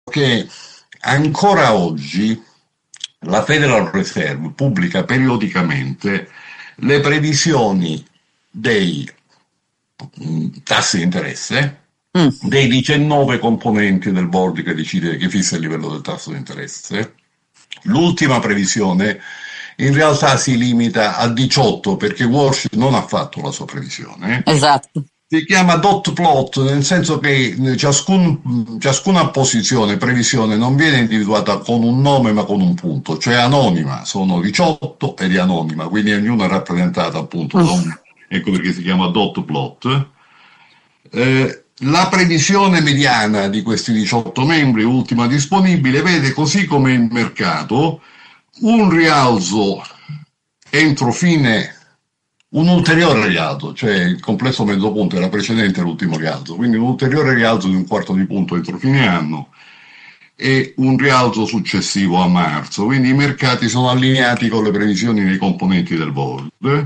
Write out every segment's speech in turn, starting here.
che ancora oggi la Federal Reserve pubblica periodicamente le previsioni dei tassi di interesse Mm. dei 19 componenti del board che decide, che fissa il livello del tasso di interesse. L'ultima previsione in realtà si limita a 18 perché Walsh non ha fatto la sua previsione. Esatto. Si chiama dot plot nel senso che ciascuna posizione, previsione non viene individuata con un nome ma con un punto, cioè anonima, sono 18 ed è anonima, quindi ognuna è rappresentata appunto da un, Mm. ecco perché si chiama dot plot. La previsione mediana di questi 18 membri, ultima disponibile, vede così come il mercato un rialzo entro fine, un ulteriore rialzo, cioè il complesso mezzo punto era precedente all'ultimo rialzo, quindi un ulteriore rialzo di un quarto di punto entro fine anno e un rialzo successivo a marzo. Quindi i mercati sono allineati con le previsioni dei componenti del board.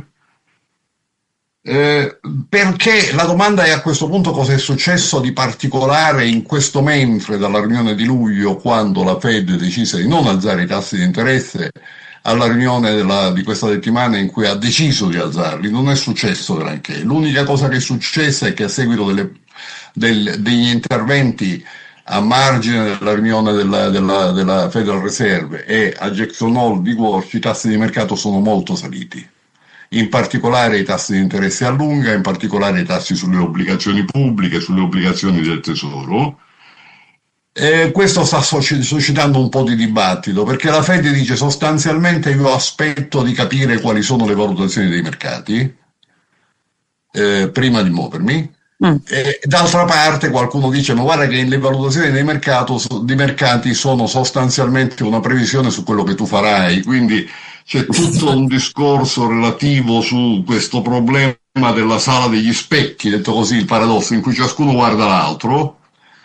Perché la domanda è a questo punto cosa è successo di particolare in questo mentre dalla riunione di luglio, quando la Fed decise di non alzare i tassi di interesse, alla riunione di questa settimana in cui ha deciso di alzarli. Non è successo granché. L'unica cosa che è successa è che a seguito degli interventi a margine della riunione della Federal Reserve e a Jackson Hole di Walsh, i tassi di mercato sono molto saliti, in particolare i tassi di interesse a lunga, in particolare i tassi sulle obbligazioni pubbliche, sulle obbligazioni del tesoro. Questo sta suscitando un po' di dibattito, perché la Fed dice sostanzialmente io aspetto di capire quali sono le valutazioni dei mercati prima di muovermi. Mm. E d'altra parte qualcuno dice ma guarda che le valutazioni dei mercati sono sostanzialmente una previsione su quello che tu farai, quindi c'è tutto un discorso relativo su questo problema della sala degli specchi, detto così, il paradosso in cui ciascuno guarda l'altro.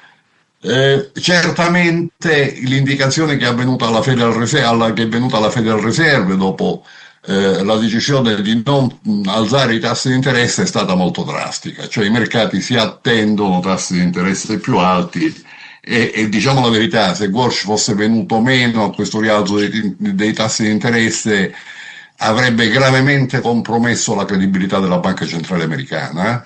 Certamente l'indicazione che è avvenuta alla Federal Reserve, che è venuta alla Federal Reserve dopo la decisione di non alzare i tassi di interesse è stata molto drastica, cioè i mercati si attendono tassi di interesse più alti e diciamo la verità, se Walsh fosse venuto meno a questo rialzo dei tassi di interesse avrebbe gravemente compromesso la credibilità della Banca Centrale Americana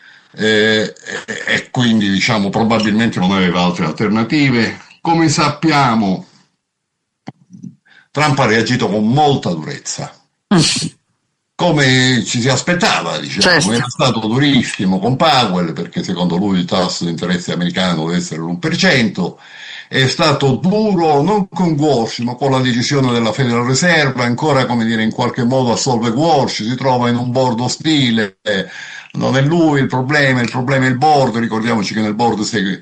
e quindi diciamo probabilmente non aveva altre alternative. Come sappiamo, Trump ha reagito con molta durezza, Mm. come ci si aspettava, diciamo, Certo. era stato durissimo con Powell perché secondo lui il tasso di interesse americano deve essere l'1%, è stato duro non con Walsh ma con la decisione della Federal Reserve, ancora come dire in qualche modo assolve Walsh, si trova in un board ostile, non è lui il problema è il board, ricordiamoci che nel board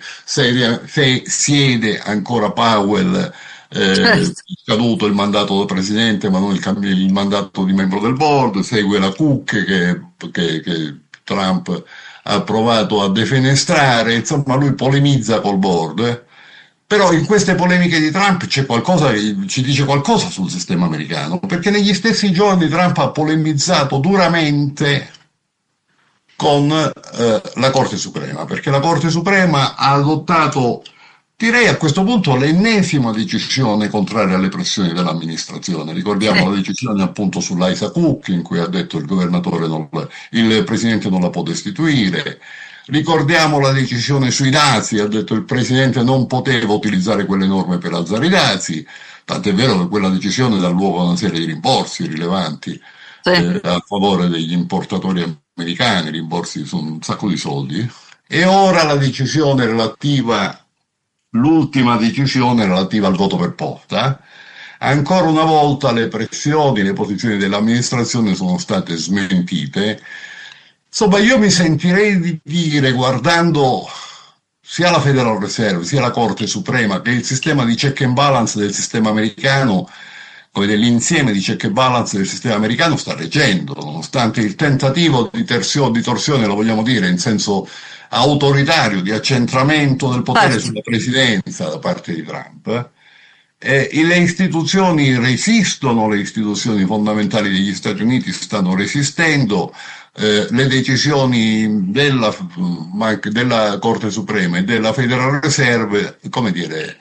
siede ancora Powell, Certo. scaduto il mandato del presidente, ma non il mandato di membro del board, segue la Cook che Trump ha provato a defenestrare, insomma lui polemizza col board. Però in queste polemiche di Trump c'è qualcosa che ci dice qualcosa sul sistema americano, perché negli stessi giorni Trump ha polemizzato duramente con la Corte Suprema, perché la Corte Suprema ha adottato, direi a questo punto, l'ennesima decisione contraria alle pressioni dell'amministrazione. Ricordiamo Sì. la decisione appunto sull'Isa Cook, in cui ha detto il presidente non la può destituire. Ricordiamo la decisione sui dazi, ha detto il presidente non poteva utilizzare quelle norme per alzare i dazi, tant'è vero che quella decisione dà luogo a una serie di rimborsi rilevanti Sì. a favore degli importatori americani, rimborsi su un sacco di soldi. E ora la decisione relativa, l'ultima decisione relativa al voto per posta. Ancora una volta le pressioni, le posizioni dell'amministrazione sono state smentite. Insomma, io mi sentirei di dire, guardando sia la Federal Reserve sia la Corte Suprema, che il sistema di check and balance del sistema americano, come dell'insieme di check and balance del sistema americano, sta reggendo, nonostante il tentativo di torsione, lo vogliamo dire, in senso autoritario, di accentramento del potere Certo. sulla presidenza da parte di Trump. Le istituzioni resistono, le istituzioni fondamentali degli Stati Uniti stanno resistendo, le decisioni della Corte Suprema e della Federal Reserve, come dire,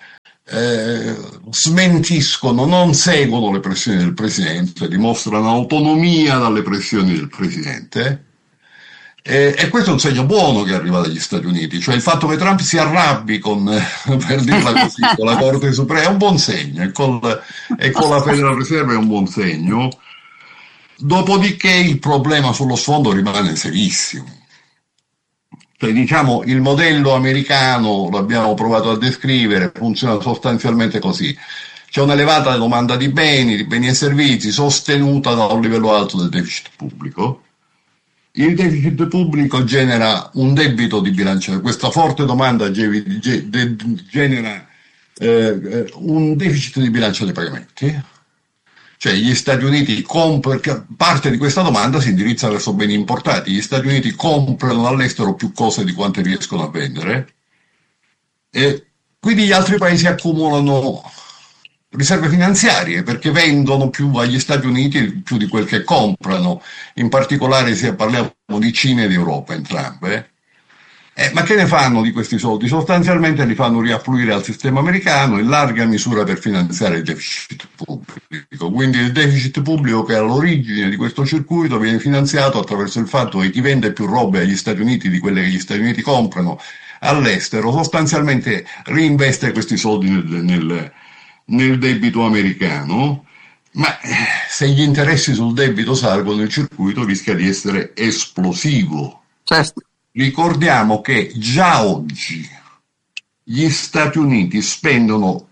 smentiscono, non seguono le pressioni del presidente, dimostrano autonomia dalle pressioni del presidente. E questo è un segno buono che arriva dagli Stati Uniti, cioè il fatto che Trump si arrabbi con, per dirla così, con la Corte Suprema è un buon segno, e con la Federal Reserve è un buon segno. Dopodiché il problema sullo sfondo rimane serissimo. Cioè, diciamo, il modello americano, l'abbiamo provato a descrivere, funziona sostanzialmente così. C'è un'elevata domanda di beni e servizi, sostenuta da un livello alto del deficit pubblico. Il deficit pubblico genera un debito di bilancio, questa forte domanda genera un deficit di bilancio dei pagamenti. Cioè gli Stati Uniti parte di questa domanda si indirizza verso beni importati. Gli Stati Uniti comprano all'estero più cose di quante riescono a vendere e quindi gli altri paesi accumulano riserve finanziarie perché vendono più agli Stati Uniti più di quel che comprano. In particolare parliamo di Cina e di Europa entrambe. Ma che ne fanno di questi soldi? Sostanzialmente li fanno riaffluire al sistema americano in larga misura per finanziare il deficit pubblico. Quindi il deficit pubblico che è all'origine di questo circuito viene finanziato attraverso il fatto che chi vende più robe agli Stati Uniti di quelle che gli Stati Uniti comprano all'estero sostanzialmente reinveste questi soldi nel debito americano. Ma se gli interessi sul debito salgono, il circuito rischia di essere esplosivo. Certo. Ricordiamo che già oggi gli Stati Uniti spendono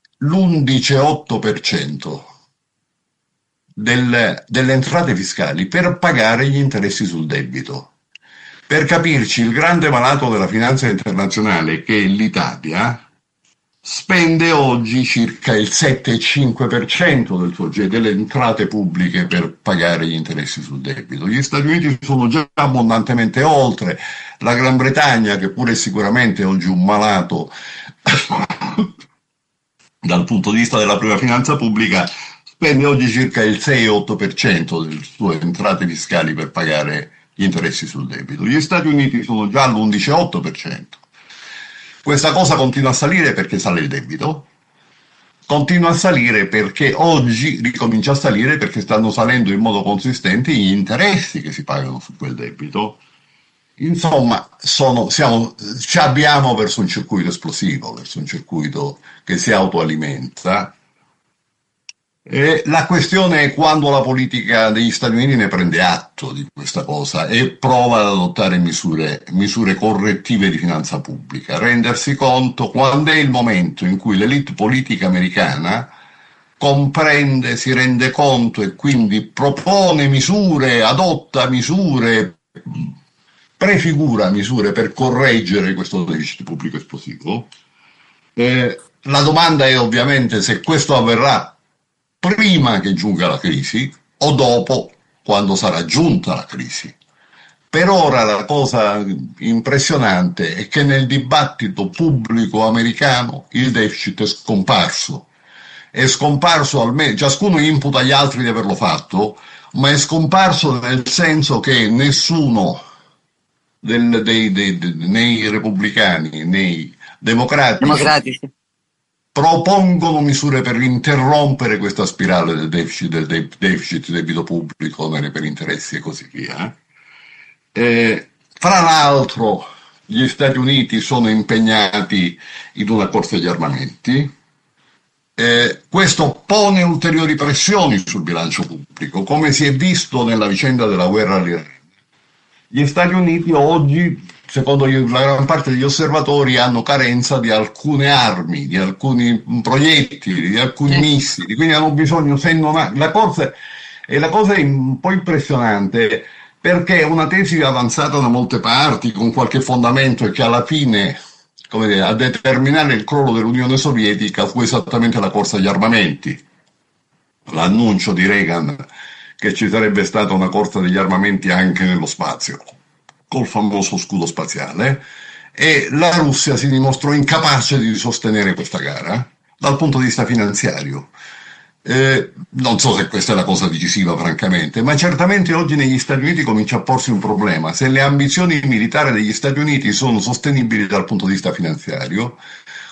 l'11,8% delle entrate fiscali per pagare gli interessi sul debito. Per capirci, il grande malato della finanza internazionale, che è l'Italia, spende oggi circa il 7,5% delle entrate pubbliche per pagare gli interessi sul debito. Gli Stati Uniti sono già abbondantemente oltre. La Gran Bretagna, che pure è sicuramente oggi un malato dal punto di vista della propria finanza pubblica, spende oggi circa il 6,8% delle sue entrate fiscali per pagare gli interessi sul debito. Gli Stati Uniti sono già all'11,8%. Questa cosa continua a salire perché sale il debito, continua a salire perché oggi ricomincia a salire perché stanno salendo in modo consistente gli interessi che si pagano su quel debito. Insomma, ci abbiamo verso un circuito esplosivo, verso un circuito che si autoalimenta. E la questione è quando la politica degli Stati Uniti ne prende atto di questa cosa e prova ad adottare misure correttive di finanza pubblica, rendersi conto quando è il momento in cui l'elite politica americana comprende, si rende conto e quindi propone misure, adotta misure, prefigura misure per correggere questo deficit pubblico esplosivo. La domanda è ovviamente se questo avverrà prima che giunga la crisi o dopo, quando sarà giunta la crisi. Per ora la cosa impressionante è che nel dibattito pubblico americano il deficit è scomparso. È scomparso almeno, ciascuno imputa agli altri di averlo fatto, ma è scomparso nel senso che nessuno nei repubblicani, nei democratici propongono misure per interrompere questa spirale del deficit debito pubblico per interessi e così via. Fra l'altro gli Stati Uniti sono impegnati in una corsa agli armamenti. Questo pone ulteriori pressioni sul bilancio pubblico, come si è visto nella vicenda della guerra all'Iran. Gli Stati Uniti oggi, secondo la gran parte degli osservatori, hanno carenza di alcune armi, di alcuni proiettili, di alcuni missili, quindi hanno bisogno, la cosa è un po' impressionante, perché è una tesi avanzata da molte parti, con qualche fondamento, e che alla fine, come dire, a determinare il crollo dell'Unione Sovietica fu esattamente la corsa agli armamenti. L'annuncio di Reagan che ci sarebbe stata una corsa degli armamenti anche nello spazio, col famoso scudo spaziale, e la Russia si dimostrò incapace di sostenere questa gara dal punto di vista finanziario. Non so se questa è la cosa decisiva, francamente, ma certamente oggi negli Stati Uniti comincia a porsi un problema. Se le ambizioni militari degli Stati Uniti sono sostenibili dal punto di vista finanziario,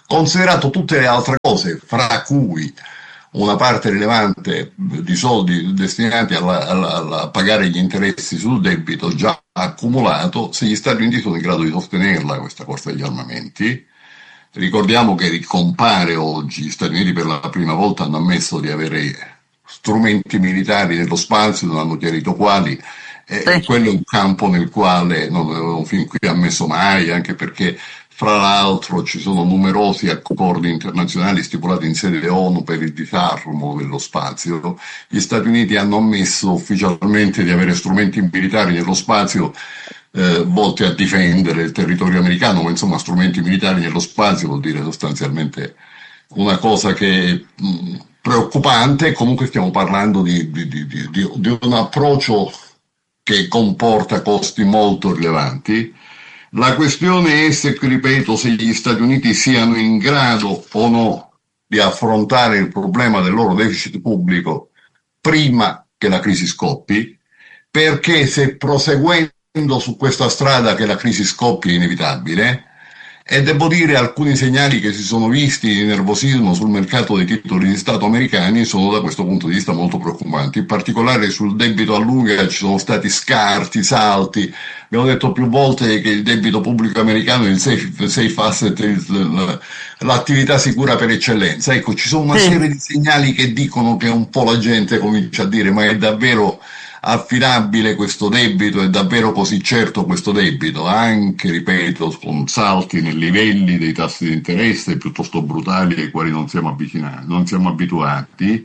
considerato tutte le altre cose, fra cui una parte rilevante di soldi destinati a pagare gli interessi sul debito già accumulato, se gli Stati Uniti sono in grado di sostenerla questa corsa agli armamenti. Ricordiamo che ricompare oggi, gli Stati Uniti per la prima volta hanno ammesso di avere strumenti militari nello spazio, non hanno chiarito quali, e quello è un campo nel quale non avevano fin qui ammesso mai, anche perché fra l'altro ci sono numerosi accordi internazionali stipulati in sede ONU per il disarmo dello spazio. Gli Stati Uniti hanno ammesso ufficialmente di avere strumenti militari nello spazio volti a difendere il territorio americano, ma insomma strumenti militari nello spazio vuol dire sostanzialmente una cosa che è preoccupante. Comunque stiamo parlando di un approccio che comporta costi molto rilevanti. La questione è se, ripeto, se gli Stati Uniti siano in grado o no di affrontare il problema del loro deficit pubblico prima che la crisi scoppi, perché se proseguendo su questa strada che la crisi scoppi è inevitabile, e devo dire alcuni segnali che si sono visti di nervosismo sul mercato dei titoli di Stato americani sono da questo punto di vista molto preoccupanti. In particolare sul debito a lunga ci sono stati scarti, salti. Abbiamo detto più volte che il debito pubblico americano è il safe asset, l'attività sicura per eccellenza. Ecco, ci sono una serie di segnali che dicono che un po' la gente comincia a dire: ma è davvero affidabile questo debito? È davvero così certo questo debito? Anche, ripeto, con salti nei livelli dei tassi di interesse piuttosto brutali ai quali non siamo abituati.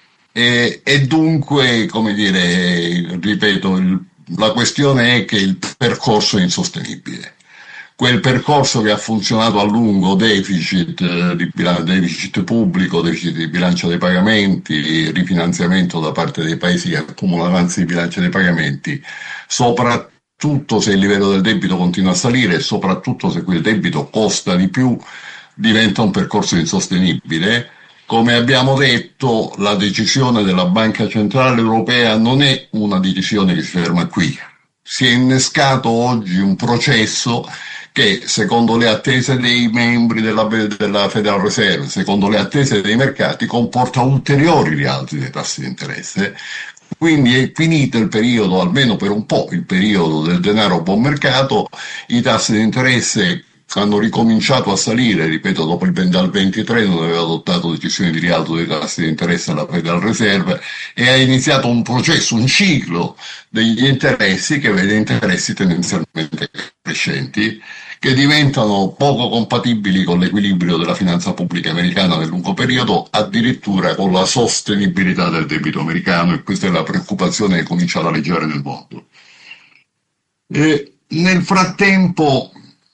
E dunque, come dire, ripeto, la questione è che il percorso è insostenibile. Quel percorso che ha funzionato a lungo, deficit pubblico, deficit di bilancia dei pagamenti, rifinanziamento da parte dei paesi che accumulano avanzi di bilancia dei pagamenti, soprattutto se il livello del debito continua a salire e soprattutto se quel debito costa di più, diventa un percorso insostenibile. Come abbiamo detto, la decisione della Banca Centrale Europea non è una decisione che si ferma qui. Si è innescato oggi un processo che, secondo le attese dei membri della Federal Reserve, secondo le attese dei mercati, comporta ulteriori rialzi dei tassi di interesse. Quindi è finito il periodo, almeno per un po', il periodo del denaro a buon mercato. I tassi di interesse hanno ricominciato a salire, ripeto, dopo dal 23 non aveva adottato decisioni di rialzo dei tassi di interesse alla Federal Reserve, e ha iniziato un processo, un ciclo degli interessi che vede interessi tendenzialmente crescenti, che diventano poco compatibili con l'equilibrio della finanza pubblica americana nel lungo periodo, addirittura con la sostenibilità del debito americano, e questa è la preoccupazione che comincia ad aleggiare nel mondo. Nel frattempo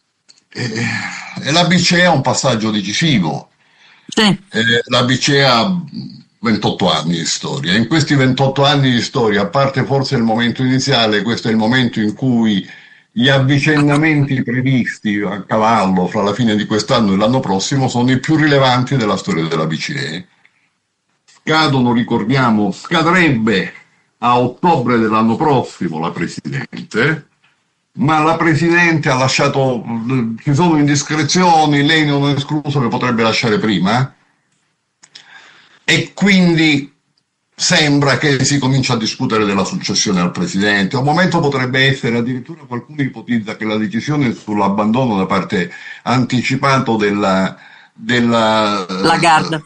la BCE ha un passaggio decisivo. La BCE ha 28 anni di storia. In questi 28 anni di storia, a parte forse il momento iniziale, questo è il momento in cui gli avvicendamenti previsti a cavallo fra la fine di quest'anno e l'anno prossimo sono i più rilevanti della storia della BCE. Scadrebbe a ottobre dell'anno prossimo la Presidente, ma la Presidente ha lasciato, ci sono indiscrezioni, lei non è escluso che potrebbe lasciare prima, e quindi sembra che si comincia a discutere della successione al Presidente. Un momento potrebbe essere, addirittura qualcuno ipotizza che la decisione sull'abbandono da parte anticipato della Lagarde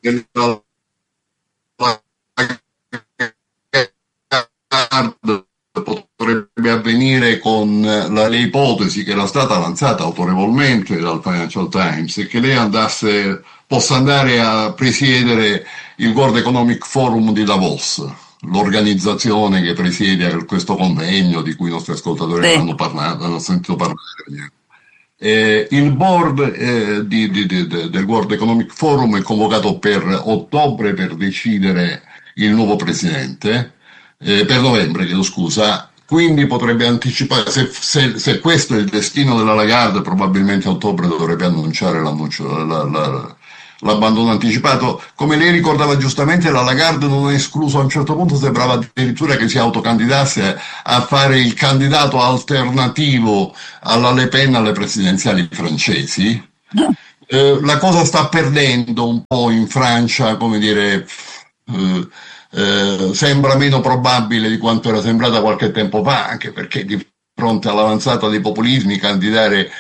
potrebbe avvenire con le ipotesi che era stata avanzata autorevolmente dal Financial Times, e che lei possa andare a presiedere il World Economic Forum di Davos, l'organizzazione che presiede questo convegno di cui i nostri ascoltatori hanno sentito parlare. Il board del World Economic Forum è convocato per ottobre per decidere il nuovo presidente, per novembre, chiedo scusa. Quindi potrebbe anticipare, se questo è il destino della Lagarde, probabilmente a ottobre dovrebbe annunciare l'abbandono anticipato. Come lei ricordava giustamente, la Lagarde non è escluso, a un certo punto sembrava addirittura che si autocandidasse a fare il candidato alternativo alla Le Pen alle presidenziali francesi. La cosa sta perdendo un po' in Francia, come dire, eh, sembra meno probabile di quanto era sembrata qualche tempo fa, anche perché di fronte all'avanzata dei populismi candidare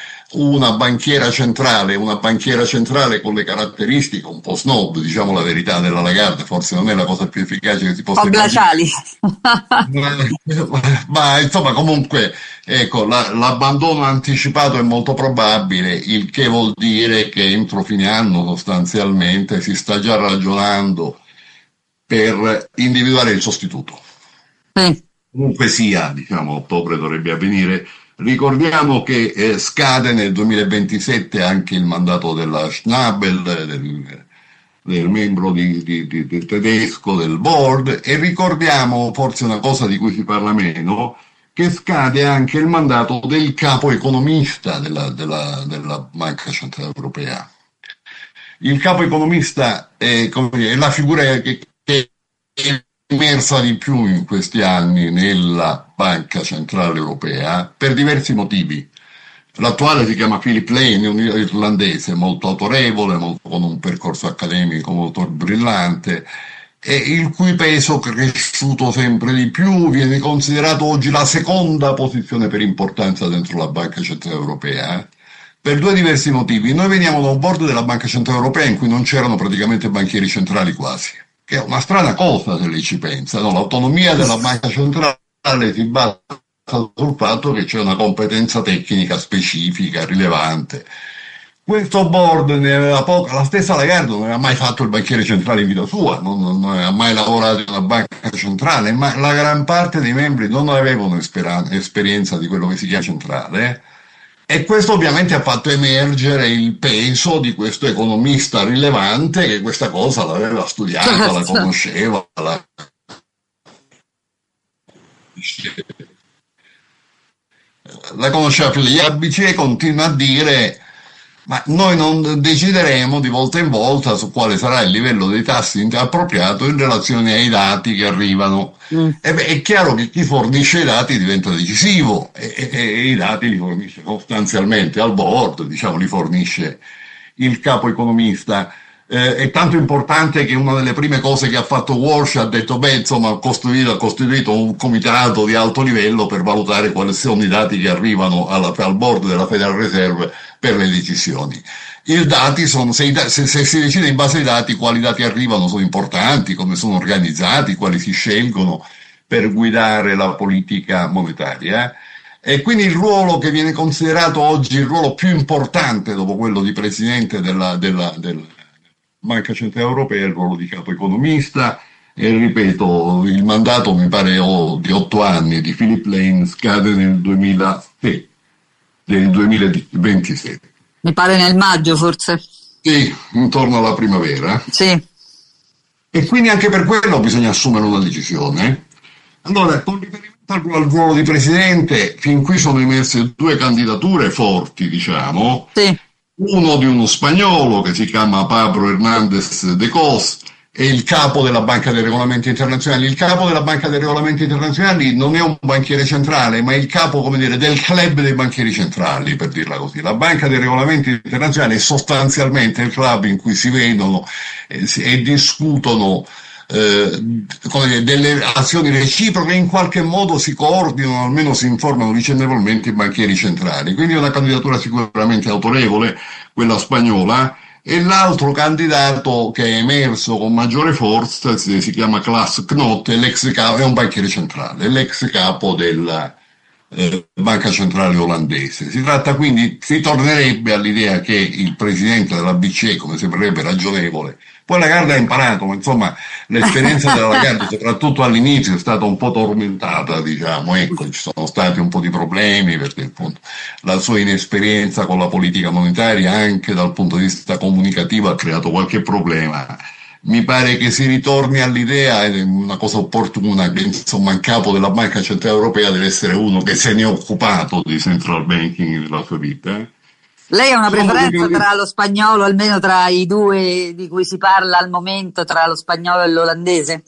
una banchiera centrale con le caratteristiche un po' snob, diciamo la verità, della Lagarde, forse non è la cosa più efficace che si Un possa po' immaginare. glaciali. Ma insomma, comunque, ecco, l'abbandono anticipato è molto probabile, il che vuol dire che entro fine anno sostanzialmente si sta già ragionando per individuare il sostituto. Sì. Comunque sia, diciamo, a ottobre dovrebbe avvenire. Ricordiamo che scade nel 2027 anche il mandato della Schnabel, del membro del tedesco del board, e ricordiamo, forse una cosa di cui si parla meno, che scade anche il mandato del capo economista della Banca Centrale Europea. Il capo economista è, come dire, è la figura che è emersa di più in questi anni nella Banca Centrale Europea per diversi motivi. L'attuale si chiama Philip Lane, è un irlandese molto autorevole, con un percorso accademico molto brillante, e il cui peso cresciuto sempre di più, viene considerato oggi la seconda posizione per importanza dentro la Banca Centrale Europea, per due diversi motivi. Noi veniamo da un board della Banca Centrale Europea in cui non c'erano praticamente banchieri centrali quasi, che è una strana cosa se lei ci pensa, no? L'autonomia della Banca Centrale si basa sul fatto che c'è una competenza tecnica specifica, rilevante. Questo board ne aveva poca, la stessa Lagarde non aveva mai fatto il banchiere centrale in vita sua, non aveva mai lavorato in una banca centrale, ma la gran parte dei membri non avevano esperienza di quello che si chiama centrale. E questo ovviamente ha fatto emergere il peso di questo economista rilevante che questa cosa l'aveva studiata, la Certo. conosceva, la conosceva più degli ABC, e continua a dire: ma noi non decideremo di volta in volta su quale sarà il livello dei tassi appropriato in relazione ai dati che arrivano. Mm. E beh, è chiaro che chi fornisce i dati diventa decisivo, e i dati li fornisce sostanzialmente al board, diciamo, li fornisce il capo economista. È tanto importante che una delle prime cose che ha fatto Walsh ha detto: beh, insomma, ha costituito un comitato di alto livello per valutare quali sono i dati che arrivano al board della Federal Reserve per le decisioni. I dati sono, se si decide in base ai dati, quali dati arrivano sono importanti, come sono organizzati, quali si scelgono per guidare la politica monetaria. E quindi il ruolo che viene considerato oggi il ruolo più importante dopo quello di presidente della Banca Centrale Europea è il ruolo di capo economista. E ripeto, il mandato mi pare di 8 anni di Philip Lane scade del 2027. Mi pare nel maggio, forse. Sì, intorno alla primavera. Sì. E quindi anche per quello bisogna assumere una decisione. Allora, con riferimento al ruolo di presidente, fin qui sono emerse due candidature forti, diciamo. Sì. Uno di uno spagnolo che si chiama Pablo Hernández de Cos, è il capo della Banca dei Regolamenti Internazionali. Il capo della Banca dei Regolamenti Internazionali non è un banchiere centrale, ma è il capo, come dire, del club dei banchieri centrali, per dirla così. La Banca dei Regolamenti Internazionali è sostanzialmente il club in cui si vedono e discutono come dire, delle azioni reciproche, in qualche modo si coordinano, almeno si informano vicendevolmente i banchieri centrali. Quindi è una candidatura sicuramente autorevole, quella spagnola. E l'altro candidato che è emerso con maggiore forza si chiama Klaas Knot, è un banchiere centrale, è l'ex capo della Banca Centrale Olandese. Si tratta quindi, si tornerebbe all'idea che il presidente della BCE, come sembrerebbe ragionevole, poi Lagarde ha imparato, ma insomma l'esperienza della Lagarde, soprattutto all'inizio, è stata un po' tormentata, diciamo, ecco, ci sono stati un po' di problemi perché appunto la sua inesperienza con la politica monetaria, anche dal punto di vista comunicativo, ha creato qualche problema. Mi pare che si ritorni all'idea, è una cosa opportuna, che insomma il capo della Banca Centrale Europea deve essere uno che se ne è occupato di central banking nella sua vita. Lei ha una preferenza tra lo spagnolo, almeno tra i due di cui si parla al momento, tra lo spagnolo e l'olandese?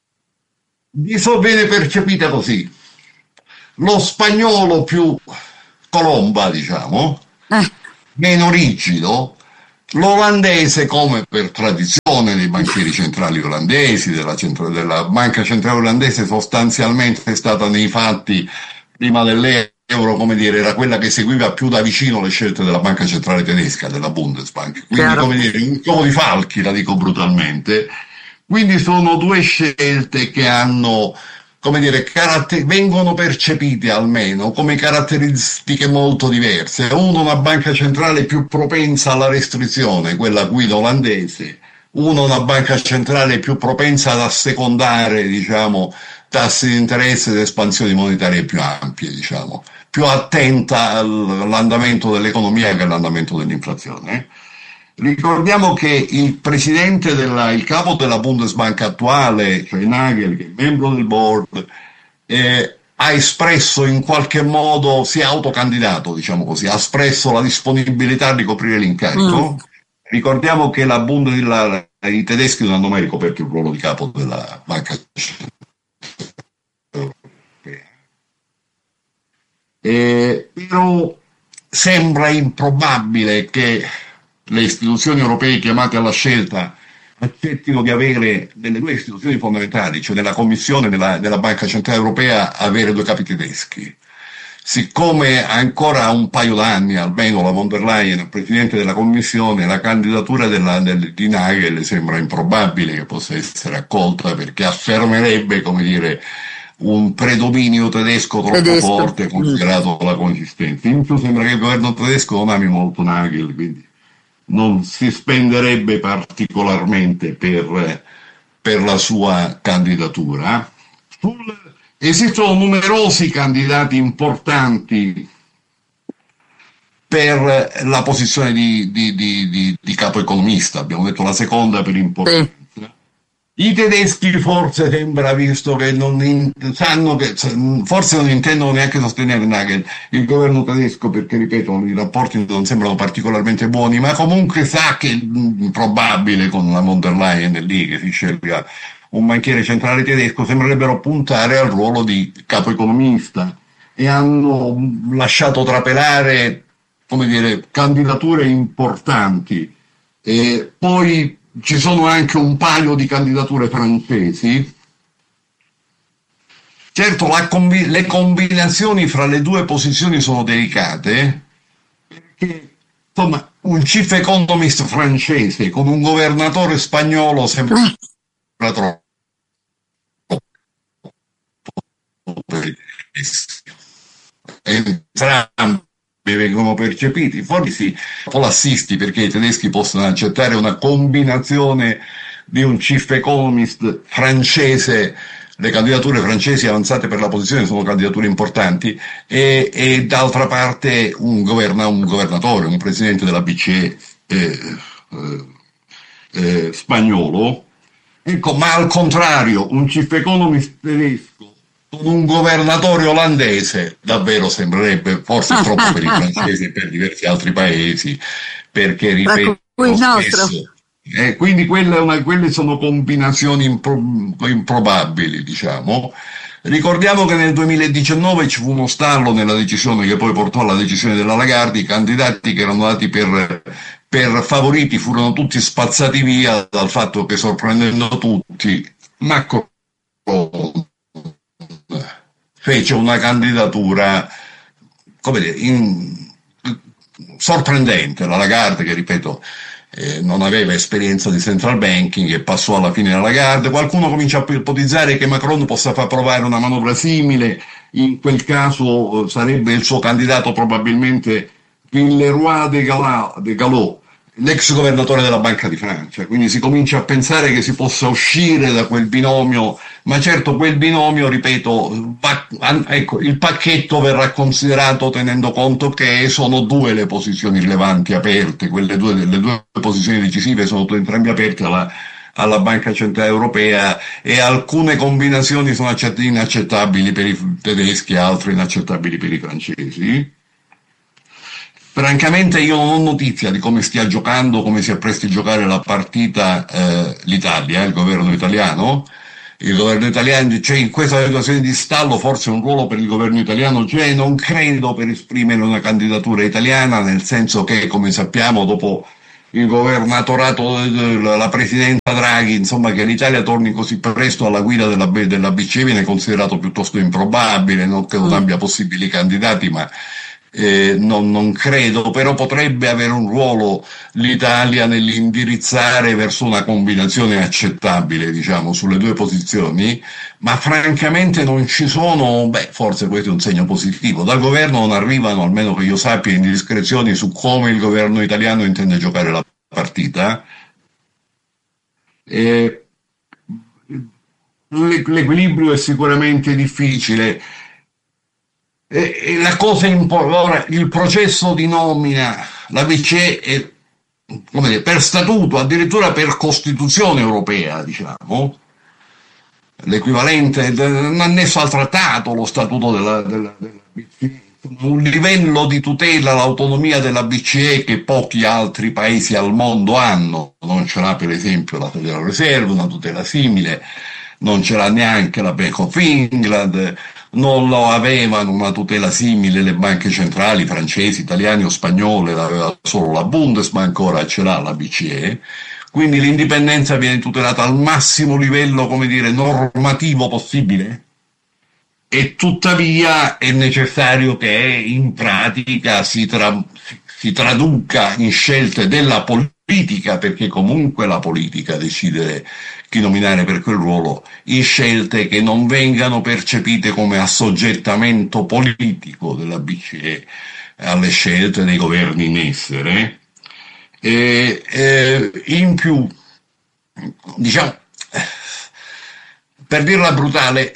Viene percepita così. Lo spagnolo più colomba, diciamo, meno rigido, L'olandese, come per tradizione dei banchieri centrali olandesi, della banca centrale olandese, sostanzialmente è stata nei fatti, prima dell'euro, come dire, era quella che seguiva più da vicino le scelte della banca centrale tedesca, della Bundesbank. Quindi, Chiaro. come dire, un gioco di falchi, la dico brutalmente. Quindi sono due scelte che hanno, come dire, vengono percepite almeno come caratteristiche molto diverse. Uno, una banca centrale più propensa alla restrizione, quella guida olandese; uno, una banca centrale più propensa ad assecondare, diciamo, tassi di interesse ed espansioni monetarie più ampie, diciamo, più attenta all'andamento dell'economia che all'andamento dell'inflazione. Ricordiamo che il capo della Bundesbank attuale, cioè Nagel, che è membro del board, ha espresso in qualche modo, si è autocandidato, diciamo così, ha espresso la disponibilità di coprire l'incarico. Ricordiamo che i tedeschi non hanno mai ricoperto il ruolo di capo della banca centrale europea. Però sembra improbabile che le istituzioni europee chiamate alla scelta accettino di avere nelle due istituzioni fondamentali, cioè nella Commissione della Banca Centrale Europea, avere due capi tedeschi. Siccome ancora un paio d'anni, almeno, la von der Leyen, presidente della Commissione, la candidatura di Nagel sembra improbabile che possa essere accolta, perché affermerebbe, come dire, un predominio tedesco troppo forte, considerato la consistenza. In più sembra che il governo tedesco non ami molto Nagel, quindi non si spenderebbe particolarmente per la sua candidatura. Esistono numerosi candidati importanti per la posizione di capo economista, abbiamo detto la seconda per importanza. I tedeschi forse sembra, visto che sanno che forse non intendono neanche sostenere Nagel, il governo tedesco, perché ripeto, i rapporti non sembrano particolarmente buoni, ma comunque sa che è improbabile con la von der Leyen lì che si scelga un banchiere centrale tedesco, sembrerebbero puntare al ruolo di capo economista, e hanno lasciato trapelare, come dire, candidature importanti. E poi ci sono anche un paio di candidature francesi. Certo, le combinazioni fra le due posizioni sono delicate, perché insomma un chief economist francese con un governatore spagnolo sembra troppo. Entrambi vengono percepiti, forse sì, l'assisti, perché i tedeschi possono accettare una combinazione di un chief economist francese. Le candidature francesi avanzate per la posizione sono candidature importanti, e d'altra parte un governatore, un presidente della BCE spagnolo. Ecco, ma al contrario, un chief economist tedesco con un governatore olandese davvero sembrerebbe forse troppo per i francesi e per diversi altri paesi, perché ripeto spesso, quindi quelle sono combinazioni improbabili, diciamo. Ricordiamo che nel 2019 ci fu uno stallo nella decisione che poi portò alla decisione della Lagarde. I candidati che erano dati per favoriti furono tutti spazzati via dal fatto che, sorprendendo tutti, Macron fece una candidatura, come dire, sorprendente. La Lagarde, che ripeto non aveva esperienza di central banking, e passò alla fine la Lagarde. Qualcuno comincia a ipotizzare che Macron possa far provare una manovra simile. In quel caso sarebbe il suo candidato probabilmente Villeroy de Galhau, l'ex governatore della Banca di Francia. Quindi si comincia a pensare che si possa uscire da quel binomio, ma certo quel binomio, ripeto, ecco, il pacchetto verrà considerato tenendo conto che sono due le posizioni rilevanti aperte, le due posizioni decisive sono entrambe aperte alla Banca Centrale Europea, e alcune combinazioni sono inaccettabili per i tedeschi e altre inaccettabili per i francesi. Francamente io non ho notizia di come stia giocando, come si appresti a giocare la partita l'Italia, il governo italiano. Il governo italiano, cioè, in questa situazione di stallo forse un ruolo per il governo italiano c'è, non credo per esprimere una candidatura italiana, nel senso che, come sappiamo, dopo il governatorato, la presidenza Draghi, insomma, che l'Italia torni così presto alla guida della BCE viene considerato piuttosto improbabile, non che non Mm. abbia possibili candidati, ma non credo, però potrebbe avere un ruolo l'Italia nell'indirizzare verso una combinazione accettabile, diciamo, sulle due posizioni, ma francamente non ci sono, beh, forse questo è un segno positivo. Dal governo non arrivano, almeno che io sappia, indiscrezioni su come il governo italiano intende giocare la partita. E l'equilibrio è sicuramente difficile. E la cosa ora, il processo di nomina, la BCE è, come dire, per statuto, addirittura per Costituzione europea, diciamo, l'equivalente, annesso al trattato, lo statuto della BCE, un livello di tutela all'autonomia della BCE che pochi altri paesi al mondo hanno. Non ce l'ha per esempio la Federal Reserve, una tutela simile, non ce l'ha neanche la Bank of England, non lo avevano una tutela simile le banche centrali francesi, italiane o spagnole, l'aveva solo la Bundesbank, ora ce l'ha la BCE. Quindi l'indipendenza viene tutelata al massimo livello, come dire, normativo possibile, e tuttavia è necessario che in pratica si traduca in scelte della politica, perché comunque la politica decide chi nominare per quel ruolo, in scelte che non vengano percepite come assoggettamento politico della BCE alle scelte dei governi in essere. In più, diciamo, per dirla brutale,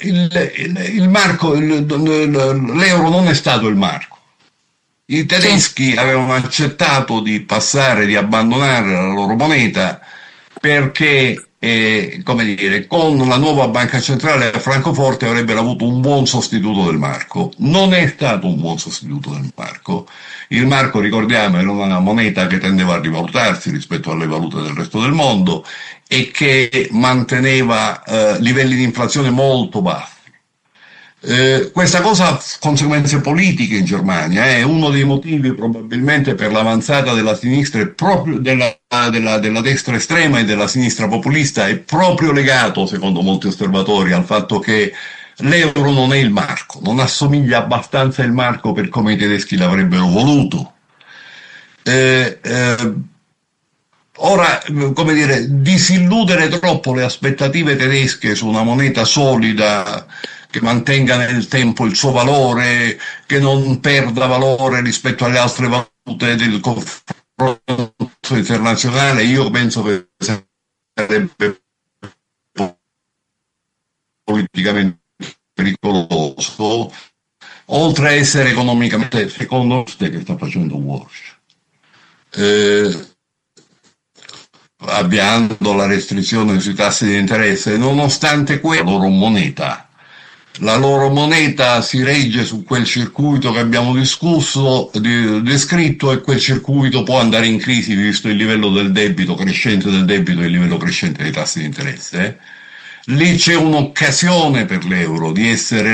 l'euro non è stato il marco. I Sì, tedeschi avevano accettato di passare, di abbandonare la loro moneta perché, come dire, con la nuova banca centrale a Francoforte avrebbero avuto un buon sostituto del marco. Non è stato un buon sostituto del marco. Il marco, ricordiamo, era una moneta che tendeva a rivalutarsi rispetto alle valute del resto del mondo e che manteneva livelli di inflazione molto bassi. Questa cosa ha conseguenze politiche in Germania, è uno dei motivi probabilmente per l'avanzata della sinistra e proprio della destra estrema e della sinistra populista è proprio legato, secondo molti osservatori, al fatto che l'euro non è il marco, non assomiglia abbastanza il marco per come i tedeschi l'avrebbero voluto. Eh, eh, Ora, come dire, disilludere troppo le aspettative tedesche su una moneta solida che mantenga nel tempo il suo valore, che non perda valore rispetto alle altre valute del confronto internazionale, io penso che sarebbe politicamente pericoloso, oltre a essere economicamente, secondo me, che sta facendo Walsh. Eh, Avviando la restrizione sui tassi di interesse, nonostante la loro moneta si regge su quel circuito che abbiamo discusso, descritto, e quel circuito può andare in crisi visto il livello del debito crescente del debito e il livello crescente dei tassi di interesse. Lì c'è un'occasione per l'euro di essere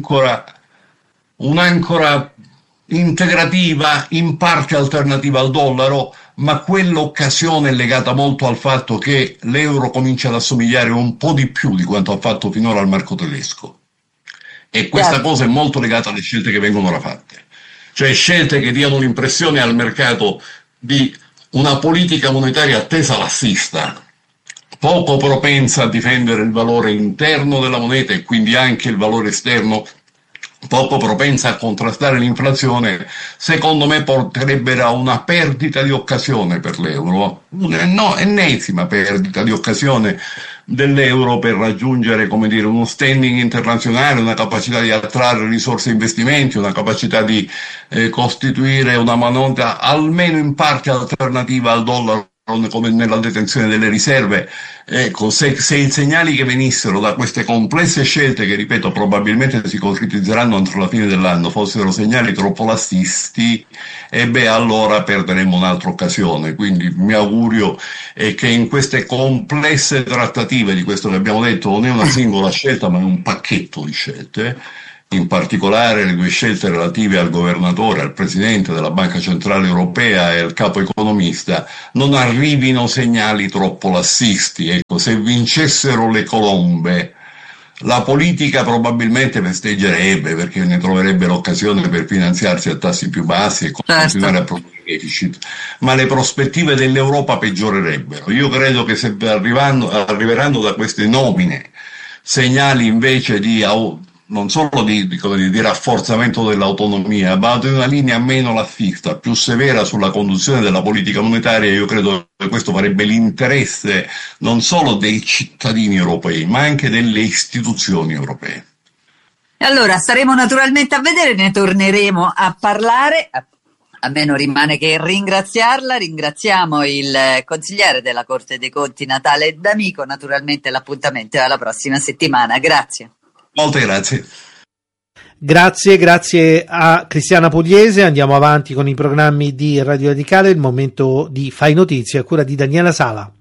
un'ancora integrativa, in parte alternativa al dollaro, ma quell'occasione è legata molto al fatto che l'euro comincia ad assomigliare un po' di più di quanto ha fatto finora al marco tedesco. E questa certo. cosa è molto legata alle scelte che vengono ora fatte. Cioè scelte che diano l'impressione al mercato di una politica monetaria attesa lassista, poco propensa a difendere il valore interno della moneta e quindi anche il valore esterno, poco propensa a contrastare l'inflazione, secondo me porterebbero a una perdita di occasione per l'euro, ennesima perdita di occasione dell'euro per raggiungere, come dire, uno standing internazionale, una capacità di attrarre risorse e investimenti, una capacità di costituire una moneta almeno in parte alternativa al dollaro come nella detenzione delle riserve. Ecco, se i segnali che venissero da queste complesse scelte, che ripeto probabilmente si concretizzeranno entro la fine dell'anno, fossero segnali troppo lassisti, e beh, allora perderemo un'altra occasione. Quindi il mio augurio è che in queste complesse trattative di questo che abbiamo detto, non è una singola scelta ma è un pacchetto di scelte, in particolare le due scelte relative al governatore, al presidente della Banca Centrale Europea e al capo economista, non arrivino segnali troppo lassisti. Ecco, se vincessero le colombe, la politica probabilmente festeggerebbe, perché ne troverebbe l'occasione per finanziarsi a tassi più bassi e continuare a produrre deficit, ma le prospettive dell'Europa peggiorerebbero. Io credo che se arriveranno da queste nomine segnali invece di non solo di rafforzamento dell'autonomia, ma di una linea meno lassista, più severa sulla conduzione della politica monetaria, io credo che questo farebbe l'interesse non solo dei cittadini europei, ma anche delle istituzioni europee. E allora staremo naturalmente a vedere, ne torneremo a parlare. A me non rimane che ringraziarla. Ringraziamo il consigliere della Corte dei Conti Natale D'Amico. Naturalmente l'appuntamento è alla prossima settimana. Grazie. Molte grazie. Grazie a Cristiana Pugliese. Andiamo avanti con i programmi di Radio Radicale. Il momento di Fai Notizie a cura di Daniela Sala.